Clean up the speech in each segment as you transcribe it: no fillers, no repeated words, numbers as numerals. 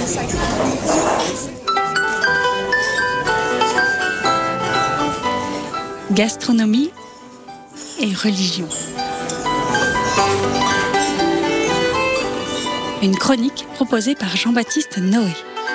Gastronomie et religion. Une chronique proposée par Jean-Baptiste Noé.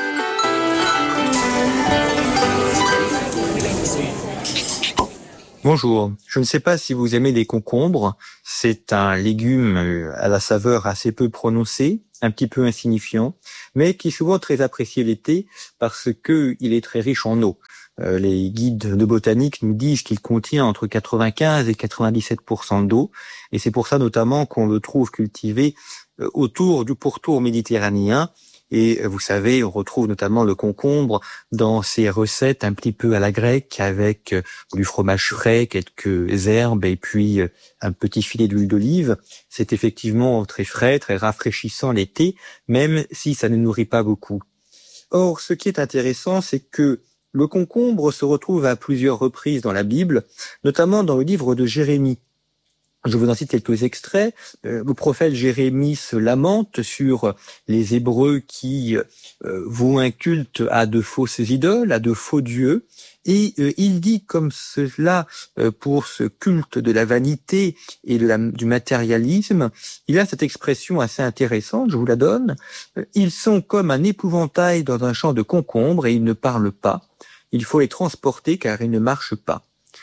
Bonjour, je ne sais pas si vous aimez les concombres. C'est un légume à la saveur assez peu prononcée, un petit peu insignifiant, mais qui est souvent très apprécié l'été parce que il est très riche en eau. Les guides de botanique nous disent qu'il contient entre 95 et 97% d'eau, et c'est pour ça notamment qu'on le trouve cultivé autour du pourtour méditerranéen. Et vous savez, on retrouve notamment le concombre dans ces recettes un petit peu à la grecque avec du fromage frais, quelques herbes et puis un petit filet d'huile d'olive. C'est effectivement très frais, très rafraîchissant l'été, même si ça ne nourrit pas beaucoup. Or, ce qui est intéressant, c'est que le concombre se retrouve à plusieurs reprises dans la Bible, notamment dans le livre de Jérémie. Je vous en cite quelques extraits. Le prophète Jérémie se lamente sur les Hébreux qui vouent un culte à de fausses idoles, à de faux dieux. Et il dit comme cela, pour ce culte de la vanité et du matérialisme, il a cette expression assez intéressante, je vous la donne. Ils sont comme un épouvantail dans un champ de concombres et ils ne parlent pas. Il faut les transporter car ils ne marchent pas.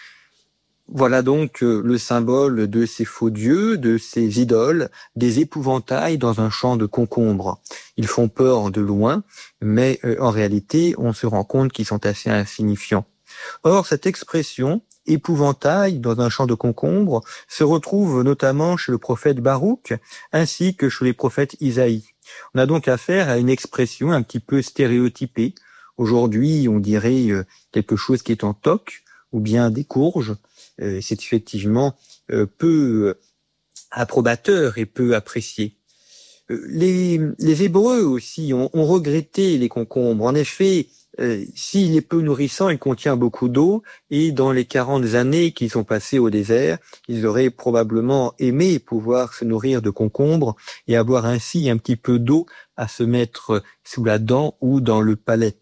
Voilà donc le symbole de ces faux dieux, de ces idoles, des épouvantails dans un champ de concombres. Ils font peur de loin, mais en réalité, on se rend compte qu'ils sont assez insignifiants. Or, cette expression, épouvantail dans un champ de concombres, se retrouve notamment chez le prophète Baruch, ainsi que chez les prophètes Isaïe. On a donc affaire à une expression un petit peu stéréotypée. Aujourd'hui, on dirait quelque chose qui est en toc, ou bien des courges. C'est effectivement peu approbateur et peu apprécié. Les Hébreux aussi ont regretté les concombres. En effet, s'il est peu nourrissant, il contient beaucoup d'eau, et dans les 40 années qu'ils ont passées au désert, ils auraient probablement aimé pouvoir se nourrir de concombres et avoir ainsi un petit peu d'eau à se mettre sous la dent ou dans le palais.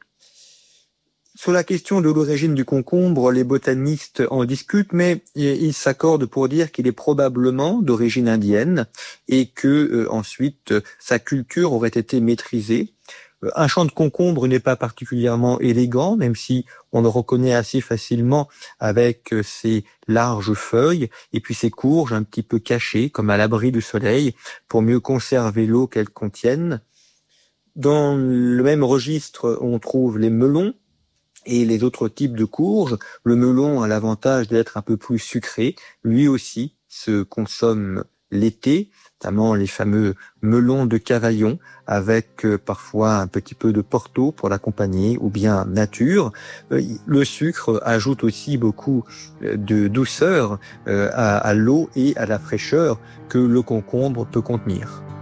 Sur la question de l'origine du concombre, les botanistes en discutent, mais ils s'accordent pour dire qu'il est probablement d'origine indienne et que ensuite sa culture aurait été maîtrisée. Un champ de concombre n'est pas particulièrement élégant, même si on le reconnaît assez facilement avec ses larges feuilles et puis ses courges un petit peu cachées, comme à l'abri du soleil, pour mieux conserver l'eau qu'elles contiennent. Dans le même registre, on trouve les melons et les autres types de courges. Le melon a l'avantage d'être un peu plus sucré. Lui aussi se consomme l'été, notamment les fameux melons de Cavaillon, avec parfois un petit peu de Porto pour l'accompagner, ou bien nature. Le sucre ajoute aussi beaucoup de douceur à l'eau et à la fraîcheur que le concombre peut contenir.